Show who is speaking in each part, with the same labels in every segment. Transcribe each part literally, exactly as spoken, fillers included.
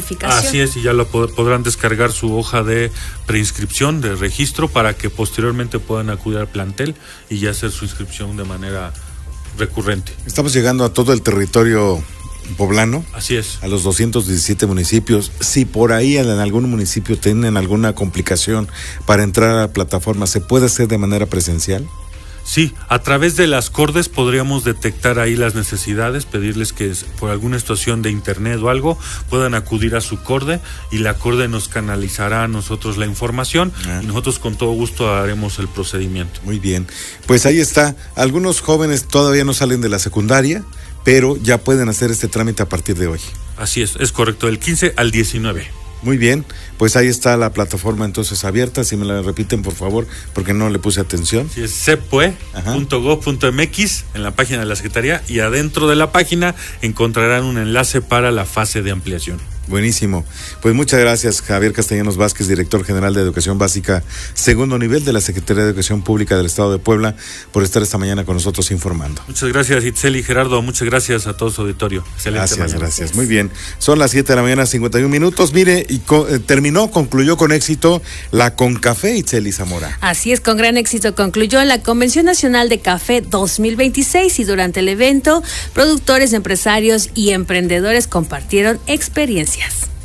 Speaker 1: certificación.
Speaker 2: Así es, y ya lo pod- podrán descargar su hoja de preinscripción, de registro, para que posteriormente puedan acudir al plantel y ya hacer su inscripción de manera recurrente.
Speaker 3: Estamos llegando a todo el territorio poblano.
Speaker 2: Así es.
Speaker 3: A los doscientos diecisiete municipios. Si por ahí en algún municipio tienen alguna complicación para entrar a la plataforma, ¿se puede hacer de manera presencial?
Speaker 2: Sí, a través de las CORDES podríamos detectar ahí las necesidades, pedirles que por alguna situación de internet o algo puedan acudir a su CORDE y la CORDE nos canalizará a nosotros la información ah. y nosotros con todo gusto haremos el procedimiento.
Speaker 3: Muy bien, pues ahí está. Algunos jóvenes todavía no salen de la secundaria, pero ya pueden hacer este trámite a partir de hoy.
Speaker 2: Así es, es correcto, del quince al diecinueve.
Speaker 3: Muy bien, pues ahí está la plataforma entonces abierta, si me la repiten por favor, porque no le puse atención.
Speaker 2: Sí, es cepue punto gob punto m x en la página de la Secretaría, y adentro de la página encontrarán un enlace para la fase de ampliación.
Speaker 3: Buenísimo. Pues muchas gracias, Javier Castellanos Vázquez, director general de Educación Básica, segundo nivel de la Secretaría de Educación Pública del Estado de Puebla, por estar esta mañana con nosotros informando.
Speaker 2: Muchas gracias, Itzel y Gerardo. Muchas gracias a todo su auditorio. Excelente
Speaker 3: gracias,
Speaker 2: mañana.
Speaker 3: gracias. Muy bien. Son las siete de la mañana, cincuenta y un minutos. Mire, y co- eh, terminó, concluyó con éxito la Concafé, Itzel y Zamora.
Speaker 1: Así es, con gran éxito concluyó la Convención Nacional de Café dos mil veintiséis y durante el evento, productores, empresarios y emprendedores compartieron experiencias.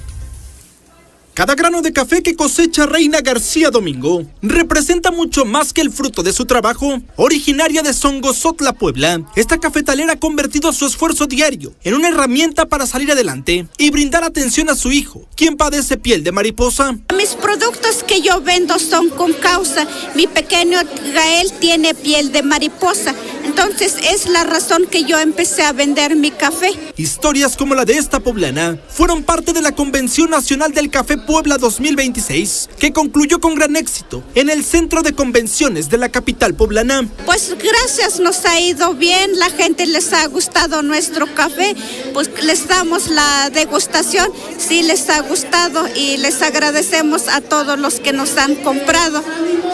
Speaker 4: Cada grano de café que cosecha Reina García Domingo representa mucho más que el fruto de su trabajo. Originaria de Songozotla, Puebla, esta cafetalera ha convertido su esfuerzo diario en una herramienta para salir adelante y brindar atención a su hijo, quien padece piel de mariposa.
Speaker 5: Mis productos que yo vendo son con causa. Mi pequeño Gael tiene piel de mariposa, entonces es la razón que yo empecé a vender mi café.
Speaker 4: Historias como la de esta poblana fueron parte de la Convención Nacional del Café Puebla dos mil veintiséis, que concluyó con gran éxito en el Centro de Convenciones de la capital poblana.
Speaker 5: Pues gracias, nos ha ido bien, la gente les ha gustado nuestro café, pues les damos la degustación, sí les ha gustado y les agradecemos a todos los que nos han comprado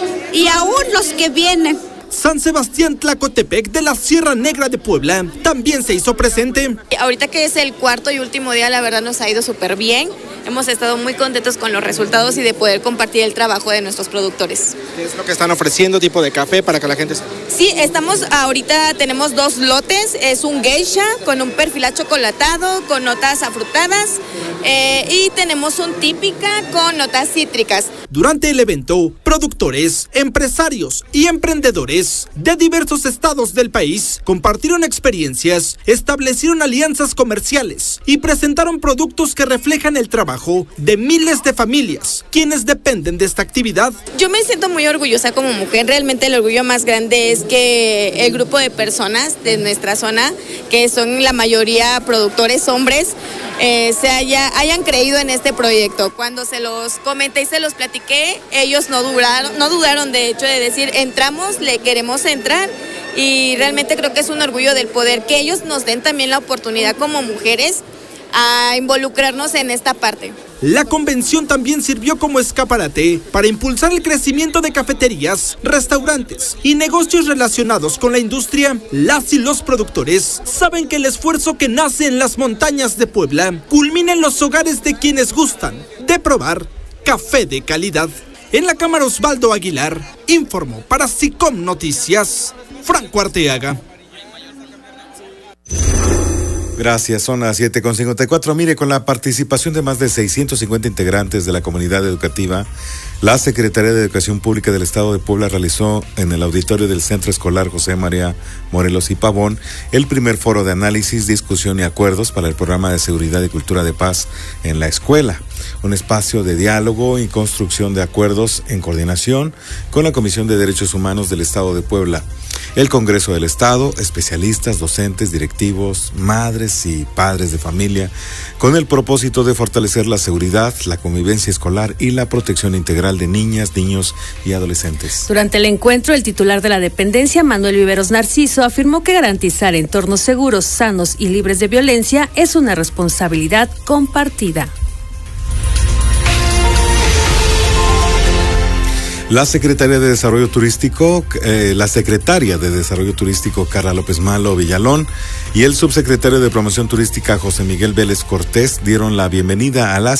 Speaker 5: y aún los que vienen.
Speaker 4: San Sebastián Tlacotepec de la Sierra Negra de Puebla también se hizo presente.
Speaker 6: Ahorita que es el cuarto y último día, la verdad nos ha ido súper bien. Hemos estado muy contentos con los resultados y de poder compartir el trabajo de nuestros productores.
Speaker 7: ¿Qué es lo que están ofreciendo, tipo de café, para que la gente...
Speaker 6: Sí, estamos, ahorita tenemos dos lotes, es un geisha con un perfil chocolatado, con notas afrutadas, eh, y tenemos un típica con notas cítricas.
Speaker 4: Durante el evento, productores, empresarios y emprendedores de diversos estados del país compartieron experiencias, establecieron alianzas comerciales y presentaron productos que reflejan el trabajo de miles de familias, quienes dependen de esta actividad.
Speaker 6: Yo me siento muy orgullosa como mujer, realmente el orgullo más grande es que el grupo de personas de nuestra zona, que son la mayoría productores hombres, eh, se haya, hayan creído en este proyecto. Cuando se los comenté y se los platiqué, ellos no dudaron, no dudaron de hecho de decir, entramos, le queremos entrar, y realmente creo que es un orgullo del poder que ellos nos den también la oportunidad como mujeres a involucrarnos en esta parte.
Speaker 4: La convención también sirvió como escaparate para impulsar el crecimiento de cafeterías, restaurantes y negocios relacionados con la industria. Las y los productores saben que el esfuerzo que nace en las montañas de Puebla culmina en los hogares de quienes gustan de probar café de calidad. En la cámara, Osvaldo Aguilar informó para SICOM Noticias, Franco Arteaga.
Speaker 3: Gracias, son las siete con cincuenta y cuatro. Mire, con la participación de más de seiscientos cincuenta integrantes de la comunidad educativa, la Secretaría de Educación Pública del Estado de Puebla realizó en el auditorio del Centro Escolar José María Morelos y Pavón el primer foro de análisis, discusión y acuerdos para el programa de seguridad y cultura de paz en la escuela. Un espacio de diálogo y construcción de acuerdos en coordinación con la Comisión de Derechos Humanos del Estado de Puebla, el Congreso del Estado, especialistas, docentes, directivos, madres y padres de familia, con el propósito de fortalecer la seguridad, la convivencia escolar y la protección integral de niñas, niños y adolescentes.
Speaker 1: Durante el encuentro, el titular de la dependencia, Manuel Viveros Narciso, afirmó que garantizar entornos seguros, sanos y libres de violencia es una responsabilidad compartida.
Speaker 3: La Secretaría de Desarrollo Turístico, eh, la Secretaria de Desarrollo Turístico, Carla López Malo Villalón, y el Subsecretario de Promoción Turística, José Miguel Vélez Cortés, dieron la bienvenida a la